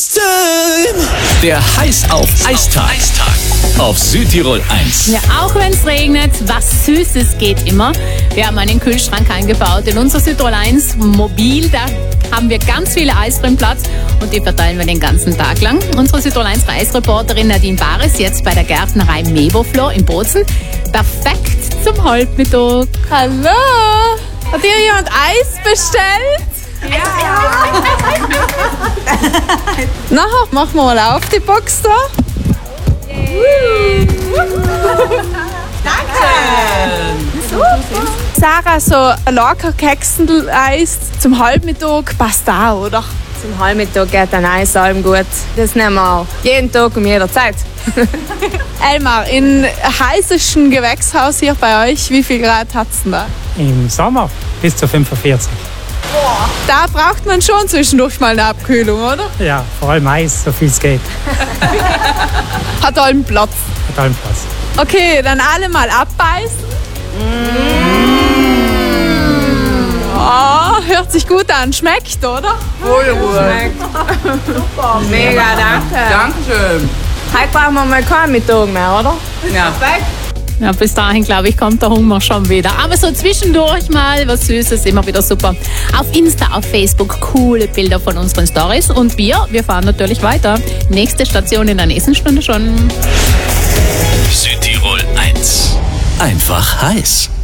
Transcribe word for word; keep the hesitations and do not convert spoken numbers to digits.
Der Heiß auf Eistag. Auf Südtirol eins. Ja, auch wenn es regnet, was Süßes geht immer. Wir haben einen Kühlschrank eingebaut in unser Südtirol eins Mobil. Da haben wir ganz viele Eiscremeplatz und die verteilen wir den ganzen Tag lang. Unsere Südtirol eins Reisreporterin Nadine Bares jetzt bei der Gärtnerei Meboflor in Bozen. Perfekt zum Halbmittag. Hallo! Hat hier jemand Eis bestellt? Ja! Nachher machen wir mal auf die Box da. Sarah, so ein locker Keksendl-Eis zum Halbmittag passt auch, oder? Zum Halbmittag geht ein Eis allem gut. Das nehmen wir auch jeden Tag um jeder Zeit. Elmar, im heißesten Gewächshaus hier bei euch, wie viel Grad hat es denn da? Im Sommer bis zu fünfundvierzig. Da braucht man schon zwischendurch mal eine Abkühlung, oder? Ja, vor allem Eis, so viel es geht. Hat allen Platz. Hat allen Platz. Okay, dann alle mal abbeißen. Mm. Oh, hört sich gut an. Schmeckt, oder? Voll gut. Schmeckt. Super. Mega, danke. Dankeschön. Heute brauchen wir mal keinen Mittag mehr, oder? Ja. Perfekt. Ja, bis dahin, glaube ich, kommt der Hunger schon wieder. Aber so zwischendurch mal was Süßes, immer wieder super. Auf Insta, auf Facebook, coole Bilder von unseren Stories. Und wir, wir fahren natürlich weiter. Nächste Station in der nächsten Stunde schon. Südtirol eins. Einfach heiß.